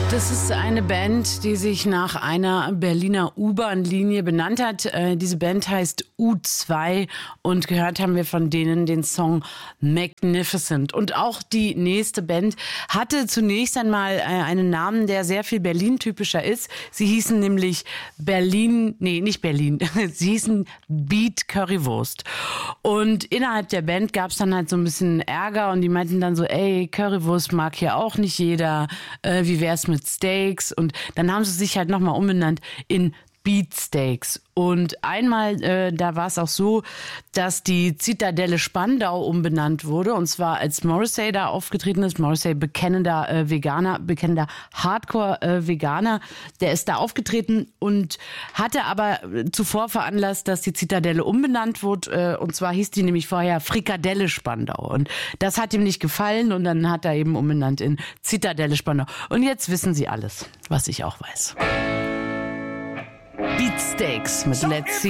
Das ist eine Band, die sich nach einer Berliner U-Bahn-Linie benannt hat. Diese Band heißt U2 und gehört haben wir von denen den Song Magnificent. Und auch die nächste Band hatte zunächst einmal einen Namen, der sehr viel Berlin-typischer ist. Sie hießen nämlich sie hießen Beat Currywurst. Und innerhalb der Band gab es dann halt so ein bisschen Ärger und die meinten dann so, ey, Currywurst mag hier auch nicht jeder, wie wär's mit Steaks? Und dann haben sie sich halt nochmal umbenannt in Beatsteaks. Und einmal, da war es auch so, dass die Zitadelle Spandau umbenannt wurde. Und zwar als Morrissey da aufgetreten ist. Morrissey, bekennender Hardcore-Veganer. Der ist da aufgetreten und hatte aber zuvor veranlasst, dass die Zitadelle umbenannt wurde. Und zwar hieß die nämlich vorher Frikadelle Spandau. Und das hat ihm nicht gefallen. Und dann hat er eben umbenannt in Zitadelle Spandau. Und jetzt wissen Sie alles, was ich auch weiß. Beatsteaks mit Let's See.